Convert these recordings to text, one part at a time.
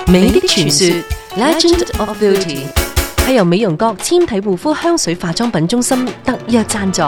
美的傳說 Legend of Beauty 係由美容閣纖體護膚香水化妝品中心特約贊助。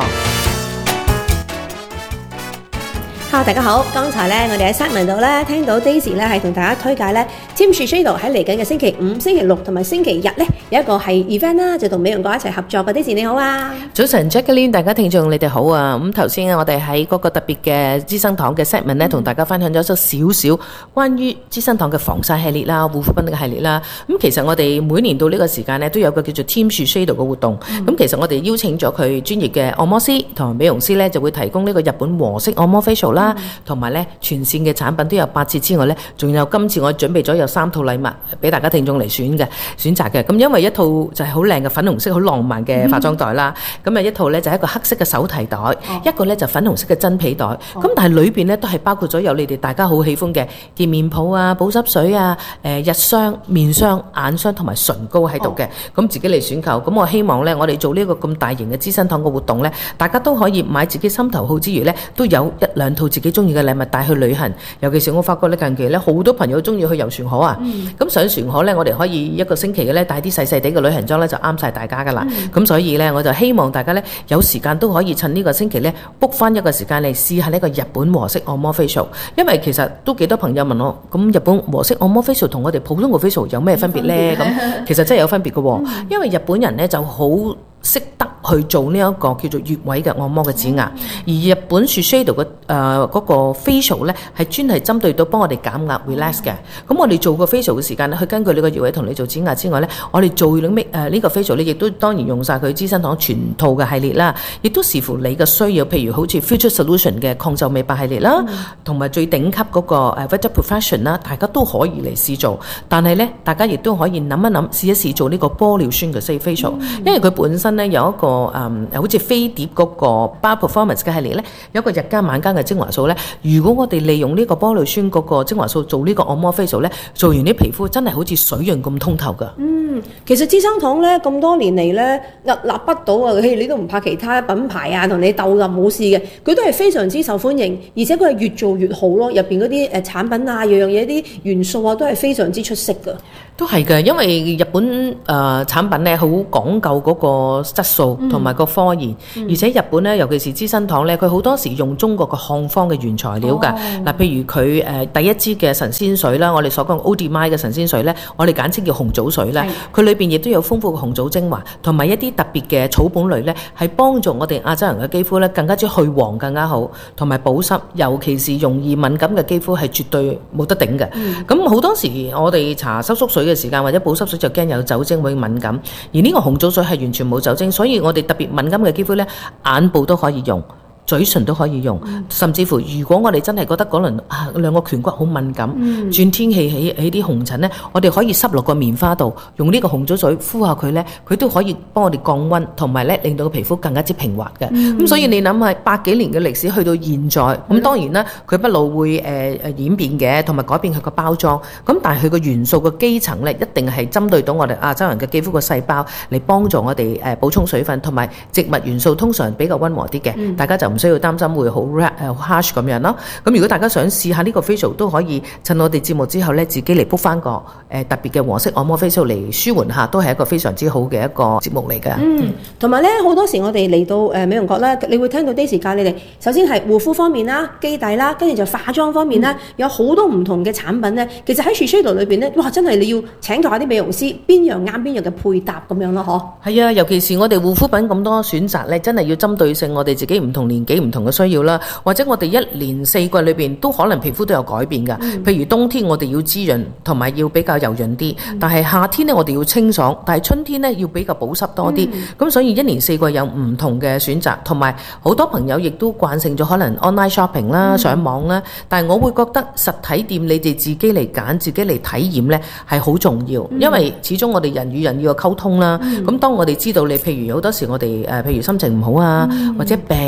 大家好，剛才咧我哋喺 segment 度咧聽到 Daisy 咧係同大家推介咧 Team Shiseido 喺嚟緊嘅星期五、星期六同埋星期日咧有一個係 event 啦，就同美容閣一齊合作嘅。Daisy 你好啊， 早晨 Jacqueline， 大家聽眾你哋好啊。咁頭先我哋喺嗰個特別嘅資生堂嘅 segment 咧，同大家分享咗少少關於資生堂嘅防曬系列啦、護膚品嘅系列啦。咁其實我哋每年到呢個時間咧，都有個叫做 Team Shiseido 嘅活動。咁其實我哋邀請咗佢專業嘅按摩師同埋美容師咧，就會提供呢個日本和式按摩 facial 啦。同埋咧，全線嘅產品都有8折之外咧，仲有今次我準備咗有3套禮物俾大家聽眾嚟選擇嘅。咁因為一套就係好靚嘅粉紅色、好浪漫嘅化妝袋啦。咁一套咧就係一個黑色嘅手提袋，一個咧就粉紅色嘅真皮袋。咁但係裏邊咧都係包括咗有你哋大家好喜歡嘅潔面泡啊、保濕水啊、日霜、面霜、眼霜同埋唇膏喺度嘅。咁自己嚟選購。咁我希望咧，我哋做呢個咁大型嘅資生堂嘅活動咧，大家都可以買自己心頭好之餘咧，都有1-2套自己中意嘅禮物帶去旅行。尤其是我發覺咧，近期咧好多朋友中意去遊船河啊。咁上船河咧，我哋可以一個星期嘅咧帶啲細細地嘅旅行裝咧，就啱晒大家噶啦。咁所以咧，我就希望大家咧有時間都可以趁呢個星期咧 book 翻一個時間嚟試下呢個日本和式按摩 facial。因為其實都幾多朋友問我，咁日本和式按摩 facial 同我哋普通嘅 facial 有咩分別咧？咁其實真係有分別嘅喎。因為日本人咧就好識得去做呢一個叫做穴位嘅按摩嘅指壓，而日本 Shiseido 嘅嗰個 facial 咧係專係針對到幫我哋減壓 relax 嘅。咁我哋做個 facial 嘅時間咧，去根據你個穴位同你做指壓之外咧，我哋做呢個 facial 咧，亦都當然用晒佢資生堂全套嘅系列啦，亦都視乎你嘅需要。譬如好似 Future Solution 嘅抗皺美白系列啦，同埋最頂級嗰個Vita Profession 啦，大家都可以嚟試做。但係咧，大家亦都可以諗一諗，試一試做呢個玻尿酸嘅 facial，因為佢本身咧有一個好似飛碟嗰個 Bar Performance 嘅系列咧，有一個日間晚間嘅精華素咧。如果我哋利用呢個玻尿酸嗰個精華素做呢個按摩 facial 咧，做完啲皮膚真係好似水潤咁通透噶。 其實資生堂咧咁多年嚟咧屹立不倒啊，你都唔怕其他品牌啊同你鬥就冇事嘅，佢都係非常之受歡迎，而且佢係越做越好咯。入邊嗰啲產品啊，樣嘢啲元素啊，都係非常之出色噶。 都係嘅，因為日本產品咧好講究嗰個質素同埋個科研，而且日本咧，尤其是資生堂咧，佢好多時用中國嘅漢方嘅原材料㗎。嗱，譬如佢第一支嘅神仙水啦，我哋所講 Eau-de-Vie 嘅神仙水咧，我哋簡稱叫紅棗水啦。佢裏邊亦都有豐富嘅紅棗精華，同埋一啲特別嘅草本類咧，係幫助我哋亞洲人嘅肌膚咧更加之去黃更加好，同埋保濕，尤其是容易敏感嘅肌膚係絕對冇得頂嘅。咁好多時我哋搽收縮水嘅時間或者保濕水就驚有酒精會敏感，而呢個紅棗水係完全冇酒精，所以我哋特別敏感嘅肌膚咧，眼部都可以用。嘴唇都可以用，甚至乎如果我哋真係覺得嗰輪兩個顴骨好敏感，轉天氣起啲紅疹呢，我哋可以濕落個棉花度，用呢個紅棗水敷下佢呢，佢都可以幫我哋降溫，同埋呢令到個皮膚更加之平滑嘅。咁所以你諗下100幾年嘅歷史去到現在，咁當然啦，佢不嬲會演變嘅，同埋改變佢個包裝。咁但係佢個元素個基層呢，一定係針對到我哋亞洲人嘅肌膚個細胞嚟幫助我哋補充水分，同埋植物元素通常比較溫和啲嘅，大家就唔需要擔心會好 harsh 咁樣咯。咁如果大家想試下呢個 facial 都可以趁我哋節目之後咧，自己嚟 book 翻個特別嘅和式按摩 facial 嚟舒緩下，都係一個非常之好嘅一個節目嚟㗎。 同埋咧好多時我哋嚟到美容閣咧，你會聽到 Daisy 教你哋，首先係護膚方面啦、基底啦，跟住就化妝方面啦，有好多唔同嘅產品咧。其實喺 Shiseido 裏邊咧，哇！真係你要請教下啲美容師，邊樣啱邊樣嘅配搭咁樣咯，嗬？係啊，尤其是我哋護膚品咁多選擇咧，真係要針對性我哋自己唔同年紀唔同嘅需要啦，或者我哋一年4季裏邊都可能皮膚都有改變㗎。譬如冬天我哋要滋潤同埋要比較柔潤啲，但係夏天呢，我哋要清爽，但係春天呢，要比較保濕多啲。咁所以一年4季有唔同嘅選擇，同埋好多朋友亦都慣性咗可能 online shopping 啦、上網啦，但係我會覺得實體店你哋自己嚟揀、自己嚟體驗呢係好重要，因為始終我哋人與人要有溝通啦。咁當我哋知道你譬如好多時我哋譬如心情唔好啊，或者病完啲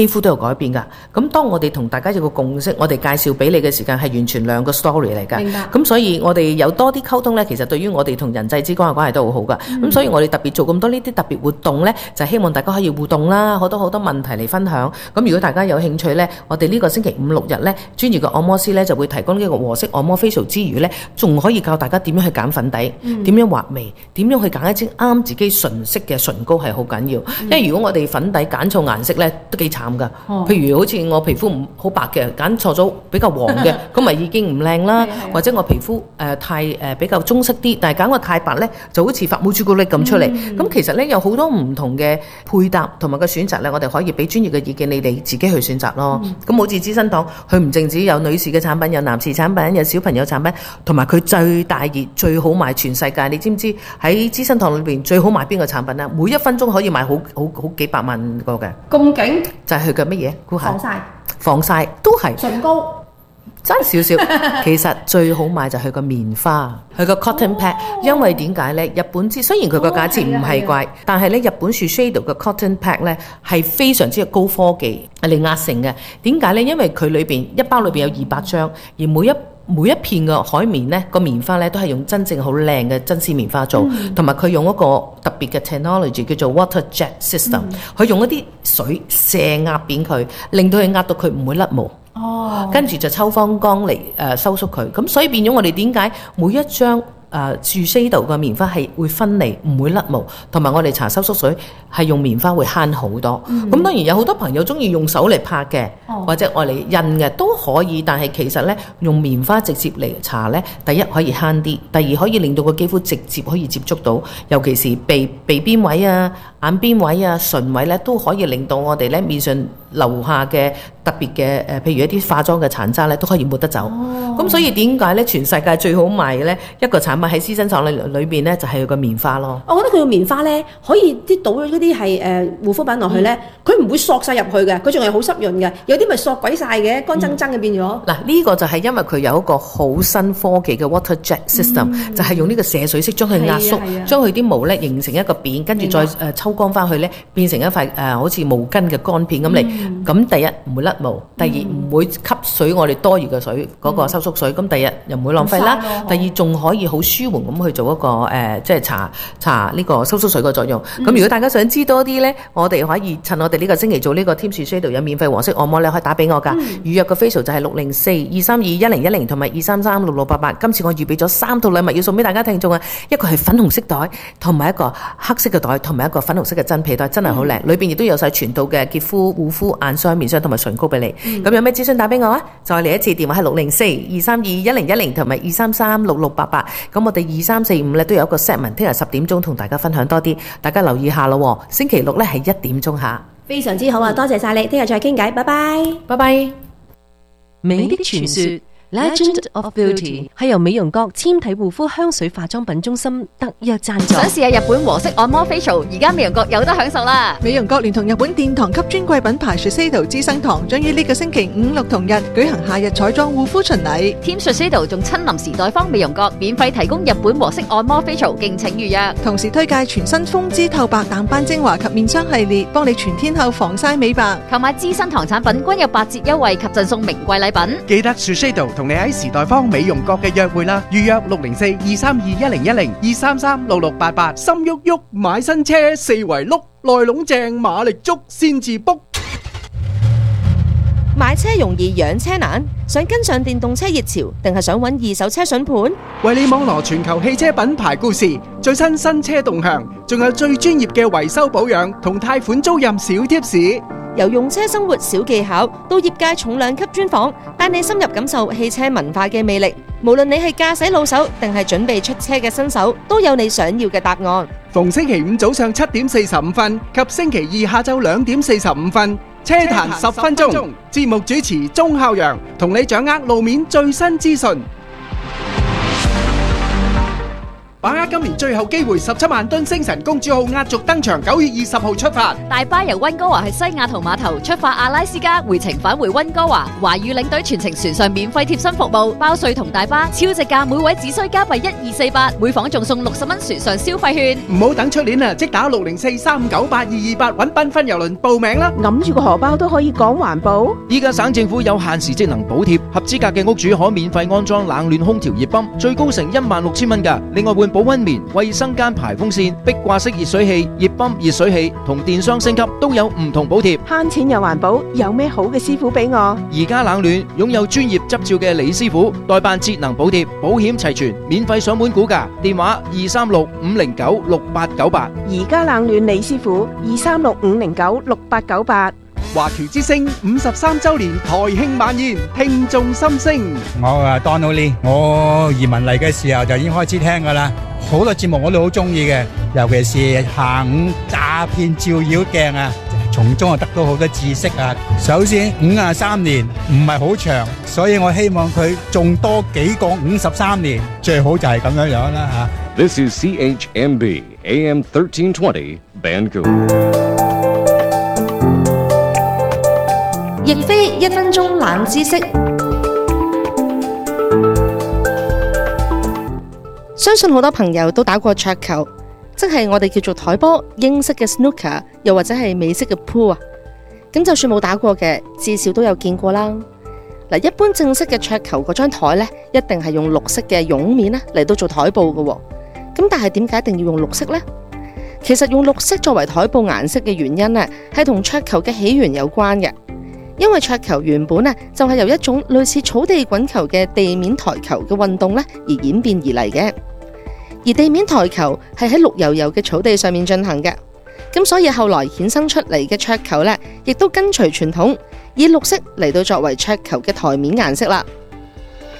肌膚都有改變㗎。咁當我哋同大家有個共識，我哋介紹俾你嘅時間係完全兩個 story 嚟㗎。 明白。 咁所以我哋有多啲溝通呢，其實對於我哋同人際之間嘅關係都好好㗎。咁所以我哋特別做咁多呢啲特別活動呢，就希望大家可以互動啦，好多問題嚟分享。咁如果大家有興趣呢，我哋呢個星期5、6日呢，專業嘅按摩師呢就會提供呢個和式按摩 facial 之餘呢，仲可以教大家點樣去揀粉底，點樣畫眉，點樣去揀一支啱自己純色嘅唇膏係好緊要。因為如果我哋粉底揀錯顏色呢，都幾慘㗎。譬如好似我皮膚唔好白嘅，揀錯咗比較黃嘅，咁咪已經唔靚啦。或者我皮膚太比較棕色啲，但係揀個太白呢，就好似發毛朱古力咁出嚟。咁其實呢，有好多唔同嘅配搭同埋個選擇呢，我哋可以俾專業嘅意見你哋自己去選擇咯。咁好似資生堂，佢唔淨止有女士嘅產品，有男士產品，有小朋友產品，同埋佢最大熱、最好賣全世界。你知唔知喺資生堂裏邊最好賣邊個產品啊？每一分鐘可以賣好幾百萬個嘅。 咁勁？ 就係佢嘅乜嘢？估下。防曬都係。 唇膏。 爭少少，其實最好買就係佢個棉花，佢個 cotton pad，因為點解呢？日本雖然佢個價錢唔係貴，但係呢日本 Shiseido 嘅 cotton pad 呢係非常之高科技嚟壓成嘅。點解呢？因為佢裏邊一包裏邊有200張，而每一片嘅海綿呢個棉花呢都係用真正好靚嘅真絲棉花做，同埋佢用一個特別嘅 technology 叫做 water jet system，佢用一啲水射壓扁佢，令到佢壓到佢唔會甩毛。跟住就抽方缸嚟收縮佢，咁所以變咗我哋點解每一張Shiseido嘅棉花係會分離，唔會甩毛，同埋我哋搽收縮水係用棉花會慳好多。咁當然有好多朋友中意用手嚟拍嘅，或者愛嚟印嘅都可以，但係其實呢，用棉花直接嚟搽呢，第一可以慳啲，第二可以令到個肌膚直接可以接觸到，尤其是鼻邊位啊、眼邊位啊、唇位呢，都可以令到我哋呢面上留下嘅特別嘅譬如一啲化妝嘅殘渣呢，都可以抹得走。咁所以點解呢？全世界最好賣嘅呢一個產品喺資生堂裏邊呢，就係佢個棉花咯。我覺得佢個棉花呢，可以倒咗嗰啲係護膚品落去呢，佢唔會索晒入去嘅，佢仲係好濕潤嘅。有啲咪索鬼晒嘅，乾爭爭嘅變咗。嗱，呢個就係因為佢有一個好新科技嘅 water jet system，就係用呢個射水式將佢壓縮，將佢啲毛呢形成一個扁，跟住再抽乾翻去呢，變成一塊好似毛巾嘅乾片咁嚟。咁第一唔會甩毛，第二唔會吸水我哋多餘嘅水嗰個收縮水，咁第日又唔會浪費啦。第二仲可以好舒緩咁去做一個即係搽呢個收縮水嘅作用。咁如果大家想知多啲呢，我哋可以趁我哋呢個星期做呢個 Team Shiseido 有免費黃色按摩，你可以打俾我㗎。預約嘅 facial 就係604-232-1010同埋233-6688。今次我預備咗3套禮物要送俾大家聽眾啊，一個係粉紅色袋，同埋一個黑色嘅袋，同埋一個粉紅色嘅真皮袋，真係好靚。裏邊亦都有晒全套嘅潔膚、護膚、眼霜、面霜同埋唇膏俾你。咁有咩諮詢打俾我啊？再嚟一次，電話係604-232-1010同埋233-6688。咁我哋2345咧都有一個 segment，聽日10點鐘同大家分享多啲，大家留意下咯。星期6咧係1點鐘下。 非常之好啊，多謝晒你，聽日再傾偈，拜拜， 拜拜。 美的傳說 Legend of Beauty 係由美容國纖體護膚香水化妝品中心特約贊助。 想試下日本和式按摩 facial， 而家美容國有得享受啦！ 美容國聯同日本殿堂級專櫃品牌 Shiseido 資生堂，將於呢個星期5、6同日舉行夏日彩妝護膚巡禮。 Team Shiseido 仲親臨時代坊美容國，免費提供日本和式按摩 facial， 敬請預約。 同時推介全新風姿透白淡斑精華及面霜系列，幫你全天候防曬美白。 購買資生堂產品均有8折優惠及贈送名貴禮品。 記得 Shiseido 同你喺時代坊美容國嘅約會啦，預約604-232-1010、233-6688。心郁郁買新車，四圍碌，內籠正馬力足先至 book。 買車容易養車難，想跟上電動車熱潮，定係想揾二手車筍盤？ 為你網羅全球汽車品牌故事、最新車動向，仲有最專業嘅維修保養同貸款租賃小貼士。 由用車生活小技巧到業界重量級專訪，帶你深入感受汽車文化嘅魅力。無論你係駕駛老手定係準備出車嘅新手，都有你想要嘅答案。 逢星期5早上7點45分及星期2下晝2點45分，車壇10分鐘。節目主持鐘孝陽同你掌握路面最新資訊。 把握今年最後機會，17萬噸星辰公主號壓軸登場，9月20號出發。 大巴由溫哥華去西雅圖碼頭出發阿拉斯加，回程返回溫哥華。華語領隊全程船上免費貼身服務，包稅同大巴，超值價，每位只需加幣1248，每房仲送60蚊船上消費券。 唔好等出年啊，即打604-398-228揾繽紛郵輪報名啦。 揞住個荷包都可以講環保。 依家省政府有限時節能補貼，合資格嘅屋主可免費安裝冷暖空調熱泵，最高成16,000蚊㗎。另外換保溫棉、衛生間排風扇、壁掛式熱水器、熱泵、熱水器同電箱升級都有唔同補貼。 慳錢又環保，有咩好嘅師傅俾我？ 而家冷暖擁有專業執照嘅李師傅，代辦節能補貼，保險齊全，免費上門估價，電話236-509-6898。 而家冷暖李師傅236-509-6898。 華僑之聲53週年台慶晚宴，聽眾心聲。 我Donald Lee，我移民嚟嘅時候就已經開始聽㗎啦，好多節目我都好中意嘅，尤其是下午詐騙照妖鏡啊，從中得到好多知識啊。首先53年唔係好長，所以我希望佢仲多幾個53年，最好就係咁樣樣啦嚇。 This is CHMB AM 1320 Vancouver。 亦非1分鐘冷知識。相信好多朋友都打過桌球，即係我哋叫做台波，英式嘅 snooker， 又或者係美式嘅 pool 啊。咁就算冇打過嘅，至少都有見過啦。嗱，一般正式嘅桌球嗰張台呢，一定係用綠色嘅絨面嚟到做台布嘅。咁但係點解一定要用綠色呢？其實用綠色作為台布顏色嘅原因呢，係同桌球嘅起源有關嘅。因為桌球原本就係由一種類似草地滾球嘅地面台球嘅運動而演變而嚟嘅，而地面台球係喺綠油油嘅草地上面進行嘅，咁所以後來衍生出嚟嘅桌球亦都跟隨傳統，以綠色嚟到作為桌球嘅台面顏色啦。